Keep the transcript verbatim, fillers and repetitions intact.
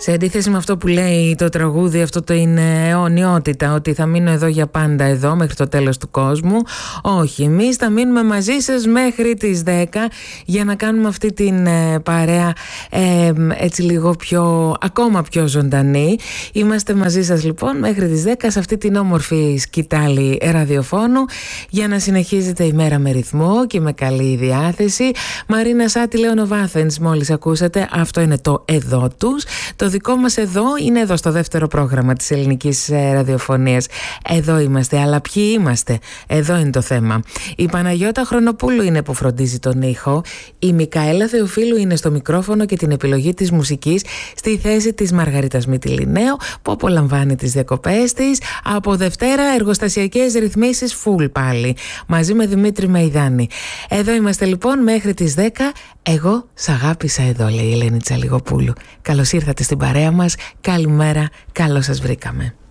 Σε αντίθεση με αυτό που λέει το τραγούδι, αυτό το είναι αιωνιότητα, ότι θα μείνω εδώ για πάντα εδώ μέχρι το τέλος του κόσμου. Όχι, εμείς θα μείνουμε μαζί σας μέχρι τις δέκα για να κάνουμε αυτή την ε, παρέα ε, έτσι λίγο πιο, ακόμα πιο ζωντανή. Είμαστε μαζί σας λοιπόν μέχρι τις δέκα σε αυτή την όμορφη σκητάλη ραδιοφώνου για να συνεχίζετε η μέρα με ρυθμό και με καλή διάθεση. Μαρίνα Σάτι, Λέωνο Βάθενς μόλις ακούσατε, αυτό είναι το εδώ τους. Το δικό μας εδώ είναι εδώ στο δεύτερο πρόγραμμα της ελληνικής ραδιοφωνίας. Εδώ είμαστε, αλλά ποιοι είμαστε? Εδώ είναι το θέμα. Η Παναγιώτα Χρονοπούλου είναι που φροντίζει τον ήχο. Η Μικαέλα Θεοφίλου είναι στο μικρόφωνο και την επιλογή της μουσικής στη θέση της Μαργαρίτας Μητυλινέου, που απολαμβάνει τις διακοπές της. Από Δευτέρα εργοστασιακές ρυθμίσεις full πάλι, μαζί με Δημήτρη Μεϊδάνη. Εδώ είμαστε λοιπόν μέχρι τις δέκα. Εγώ σ' αγάπησα εδώ, λέει η Ελένη Τσαλιγοπούλου. Καλώς ήρθατε στην παρέα μας. Καλημέρα, καλώς σας βρήκαμε.